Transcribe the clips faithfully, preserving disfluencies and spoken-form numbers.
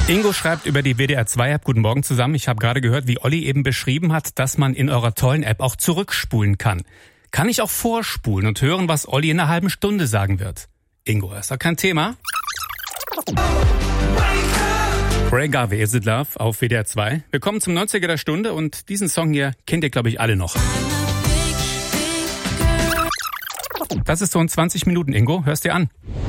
Ingo schreibt über die W D R zwei App. Guten Morgen zusammen. Ich habe gerade gehört, wie Olli eben beschrieben hat, dass man in eurer tollen App auch zurückspulen kann. Kann ich auch vorspulen und hören, was Olli in einer halben Stunde sagen wird? Ingo, ist doch kein Thema. Ray Garvey, Is It Love auf W D R zwei. Wir kommen zum neunziger der Stunde und diesen Song hier kennt ihr, glaube ich, alle noch. Das ist so in zwanzig Minuten, Ingo. Hörst dir an.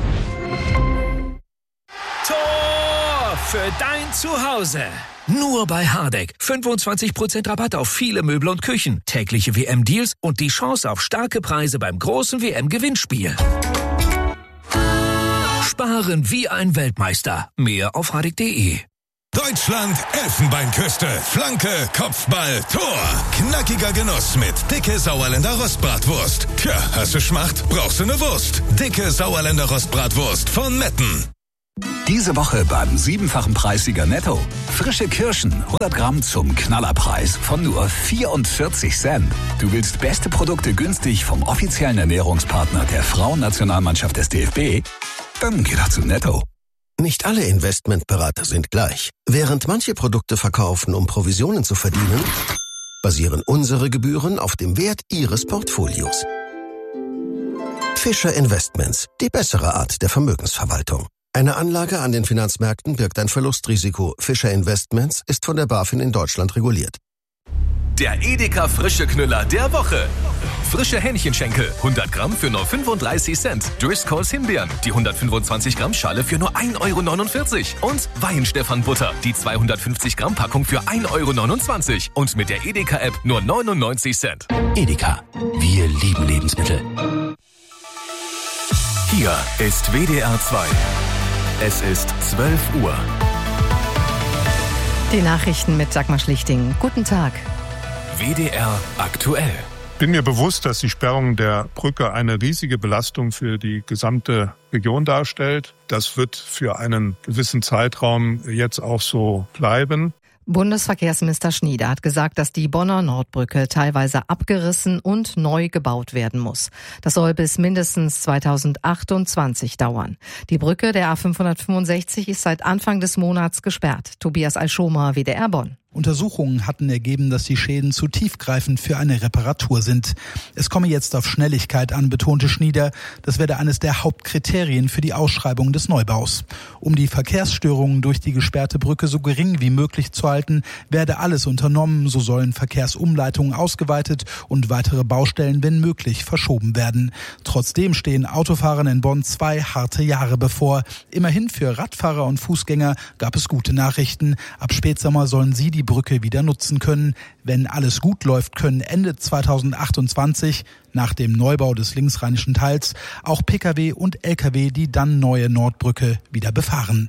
Tor für dein Zuhause. Nur bei Hardegg. fünfundzwanzig Prozent Rabatt auf viele Möbel und Küchen, tägliche W M-Deals und die Chance auf starke Preise beim großen W M-Gewinnspiel. Sparen wie ein Weltmeister. Mehr auf hardegg punkt de. Deutschland, Elfenbeinküste, Flanke, Kopfball, Tor. Knackiger Genuss mit dicke Sauerländer Rostbratwurst. Tja, hast du Schmacht? Brauchst du eine Wurst? Dicke Sauerländer Rostbratwurst von Metten. Diese Woche beim siebenfachen Preissieger Netto. Frische Kirschen, hundert Gramm zum Knallerpreis von nur vierundvierzig Cent. Du willst beste Produkte günstig vom offiziellen Ernährungspartner der Frauennationalmannschaft des D F B? Dann geh doch zu Netto. Nicht alle Investmentberater sind gleich. Während manche Produkte verkaufen, um Provisionen zu verdienen, basieren unsere Gebühren auf dem Wert Ihres Portfolios. Fischer Investments, die bessere Art der Vermögensverwaltung. Eine Anlage an den Finanzmärkten birgt ein Verlustrisiko. Fischer Investments ist von der BaFin in Deutschland reguliert. Der Edeka Frische Knüller der Woche. Frische Hähnchenschenkel, hundert Gramm für nur fünfunddreißig Cent. Driscolls Himbeeren, die hundertfünfundzwanzig Gramm Schale für nur ein Euro neunundvierzig. Und Weihenstephan Butter, die zweihundertfünfzig Gramm Packung für ein Euro neunundzwanzig. Und mit der Edeka-App nur neunundneunzig Cent. Edeka, wir lieben Lebensmittel. Hier ist W D R zwei. Es ist zwölf Uhr. Die Nachrichten mit Dagmar Schlichting. Guten Tag. W D R aktuell. Ich bin mir bewusst, dass die Sperrung der Brücke eine riesige Belastung für die gesamte Region darstellt. Das wird für einen gewissen Zeitraum jetzt auch so bleiben. Bundesverkehrsminister Schnieder hat gesagt, dass die Bonner Nordbrücke teilweise abgerissen und neu gebaut werden muss. Das soll bis mindestens zweitausendachtundzwanzig dauern. Die Brücke der A fünfhundertfünfundsechzig ist seit Anfang des Monats gesperrt. Tobias Alschomer, W D R Bonn. Untersuchungen hatten ergeben, dass die Schäden zu tiefgreifend für eine Reparatur sind. Es komme jetzt auf Schnelligkeit an, betonte Schnieder. Das werde eines der Hauptkriterien für die Ausschreibung des Neubaus. Um die Verkehrsstörungen durch die gesperrte Brücke so gering wie möglich zu halten, werde alles unternommen. So sollen Verkehrsumleitungen ausgeweitet und weitere Baustellen, wenn möglich, verschoben werden. Trotzdem stehen Autofahrern in Bonn zwei harte Jahre bevor. Immerhin für Radfahrer und Fußgänger gab es gute Nachrichten. Ab Spätsommer sollen sie die Brücke wieder nutzen können. Wenn alles gut läuft, können Ende zweitausendachtundzwanzig, nach dem Neubau des linksrheinischen Teils, auch Pkw und Lkw die dann neue Nordbrücke wieder befahren.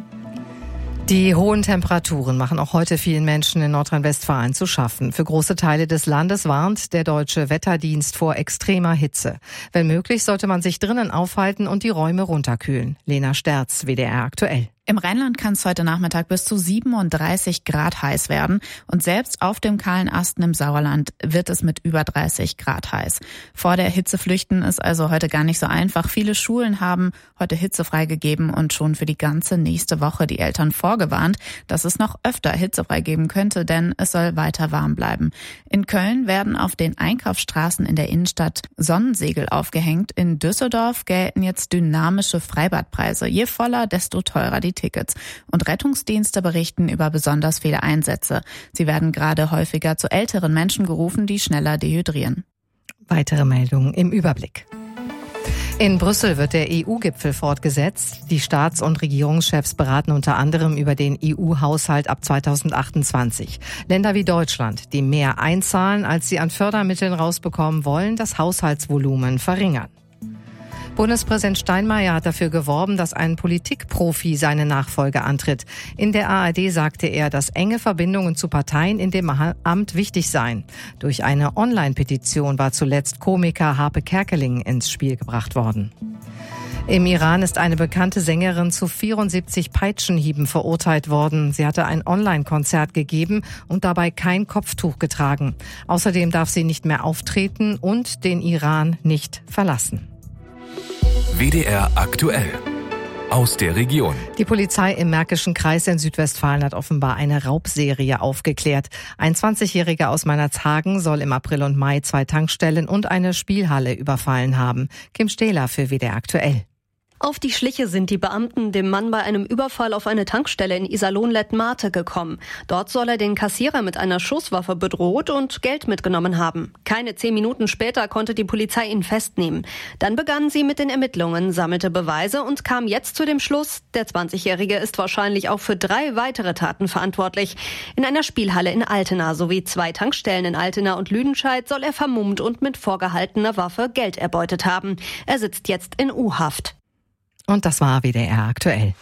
Die hohen Temperaturen machen auch heute vielen Menschen in Nordrhein-Westfalen zu schaffen. Für große Teile des Landes warnt der Deutsche Wetterdienst vor extremer Hitze. Wenn möglich, sollte man sich drinnen aufhalten und die Räume runterkühlen. Lena Sterz, W D R aktuell. Im Rheinland kann es heute Nachmittag bis zu siebenunddreißig Grad heiß werden. Und selbst auf dem kahlen Asten im Sauerland wird es mit über dreißig Grad heiß. Vor der Hitze flüchten ist also heute gar nicht so einfach. Viele Schulen haben heute hitzefrei gegeben und schon für die ganze nächste Woche die Eltern vorgewarnt, dass es noch öfter hitzefrei geben könnte, denn es soll weiter warm bleiben. In Köln werden auf den Einkaufsstraßen in der Innenstadt Sonnensegel aufgehängt. In Düsseldorf gelten jetzt dynamische Freibadpreise. Je voller, desto teurer die Tickets. Und Rettungsdienste berichten über besonders viele Einsätze. Sie werden gerade häufiger zu älteren Menschen gerufen, die schneller dehydrieren. Weitere Meldungen im Überblick. In Brüssel wird der E U-Gipfel fortgesetzt. Die Staats- und Regierungschefs beraten unter anderem über den E U-Haushalt ab zweitausendachtundzwanzig. Länder wie Deutschland, die mehr einzahlen, als sie an Fördermitteln rausbekommen, wollen das Haushaltsvolumen verringern. Bundespräsident Steinmeier hat dafür geworben, dass ein Politikprofi seine Nachfolge antritt. In der A R D sagte er, dass enge Verbindungen zu Parteien in dem Amt wichtig seien. Durch eine Online-Petition war zuletzt Komiker Harpe Kerkeling ins Spiel gebracht worden. Im Iran ist eine bekannte Sängerin zu vierundsiebzig Peitschenhieben verurteilt worden. Sie hatte ein Online-Konzert gegeben und dabei kein Kopftuch getragen. Außerdem darf sie nicht mehr auftreten und den Iran nicht verlassen. W D R aktuell. aus der Region. Die Polizei im Märkischen Kreis in Südwestfalen hat offenbar eine Raubserie aufgeklärt. Ein zwanzigjähriger aus Meinerzhagen soll im April und Mai zwei Tankstellen und eine Spielhalle überfallen haben. Kim Stehler für W D R aktuell. Auf die Schliche sind die Beamten dem Mann bei einem Überfall auf eine Tankstelle in Iserlohn-Lettmate gekommen. Dort soll er den Kassierer mit einer Schusswaffe bedroht und Geld mitgenommen haben. Keine zehn Minuten später konnte die Polizei ihn festnehmen. Dann begannen sie mit den Ermittlungen, sammelte Beweise und kam jetzt zu dem Schluss, der zwanzigjährige ist wahrscheinlich auch für drei weitere Taten verantwortlich. In einer Spielhalle in Altena sowie zwei Tankstellen in Altena und Lüdenscheid soll er vermummt und mit vorgehaltener Waffe Geld erbeutet haben. Er sitzt jetzt in U-Haft. Und das war W D R aktuell.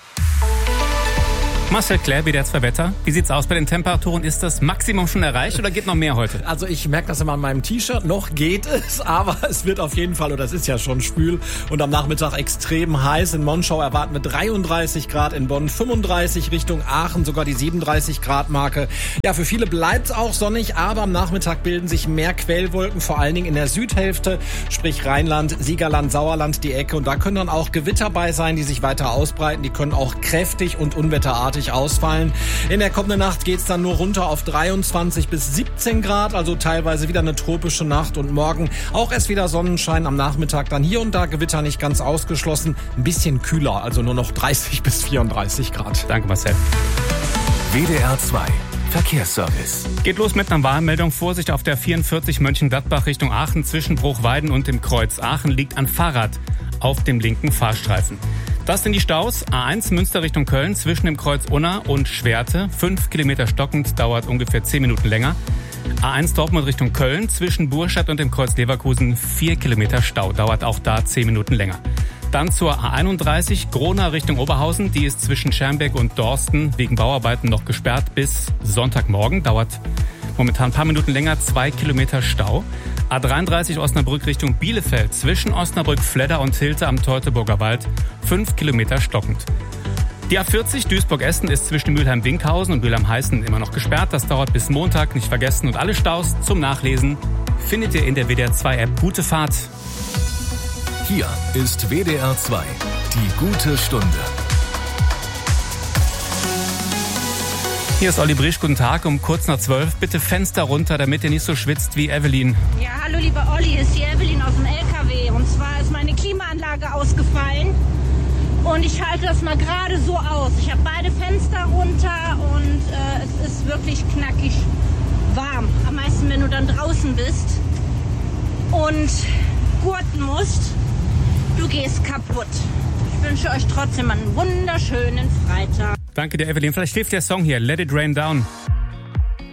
Marcel Claire, W D R zwei Wetter. Wie sieht's aus bei den Temperaturen? Ist das Maximum schon erreicht oder geht noch mehr heute? Also ich merke das immer an meinem T-Shirt. Noch geht es, aber es wird auf jeden Fall, oder es ist ja schon schwül und am Nachmittag extrem heiß. In Monschau erwarten wir dreiunddreißig Grad, in Bonn fünfunddreißig, Richtung Aachen sogar die siebenunddreißig Grad Marke. Ja, für viele bleibt es auch sonnig, aber am Nachmittag bilden sich mehr Quellwolken, vor allen Dingen in der Südhälfte, sprich Rheinland, Siegerland, Sauerland, die Ecke. Und da können dann auch Gewitter bei sein, die sich weiter ausbreiten. Die können auch kräftig und unwetterartig ausfallen. In der kommenden Nacht geht's dann nur runter auf dreiundzwanzig bis siebzehn Grad, also teilweise wieder eine tropische Nacht und morgen auch erst wieder Sonnenschein, am Nachmittag dann hier und da Gewitter nicht ganz ausgeschlossen, ein bisschen kühler, also nur noch dreißig bis vierunddreißig Grad. Danke, Marcel. W D R zwei Verkehrsservice. Geht los mit einer Warnmeldung. Vorsicht auf der vierundvierzig Mönchengladbach Richtung Aachen zwischen Bruchweiden und dem Kreuz Aachen liegt ein Fahrrad auf dem linken Fahrstreifen. Das sind die Staus. A eins Münster Richtung Köln zwischen dem Kreuz Unna und Schwerte. Fünf Kilometer stockend, dauert ungefähr zehn Minuten länger. A eins Dortmund Richtung Köln zwischen Burstadt und dem Kreuz Leverkusen. Vier Kilometer Stau, dauert auch da zehn Minuten länger. Dann zur A einunddreißig Gronau Richtung Oberhausen. Die ist zwischen Schermbeck und Dorsten wegen Bauarbeiten noch gesperrt bis Sonntagmorgen. Dauert momentan ein paar Minuten länger, zwei Kilometer Stau. A dreiunddreißig Osnabrück Richtung Bielefeld zwischen Osnabrück, Fledder und Hilter am Teutoburger Wald. Fünf Kilometer stockend. Die A vierzig Duisburg-Essen ist zwischen Mülheim-Winkhausen und Mülheim-Heißen immer noch gesperrt. Das dauert bis Montag, nicht vergessen. Und alle Staus zum Nachlesen findet ihr in der W D R zwei App. Gute Fahrt. Hier ist W D R zwei, die gute Stunde. Hier ist Olli Brisch, guten Tag, um kurz nach zwölf. Bitte Fenster runter, damit ihr nicht so schwitzt wie Evelyn. Ja, hallo lieber Olli, hier ist die Evelyn aus dem L K W. Und zwar ist meine Klimaanlage ausgefallen und ich halte das mal gerade so aus. Ich habe beide Fenster runter und äh, es ist wirklich knackig warm. Am meisten, wenn du dann draußen bist und gurten musst, du gehst kaputt. Ich wünsche euch trotzdem einen wunderschönen Freitag. Danke dir, Evelyn. Vielleicht hilft der Song hier, Let It Rain Down.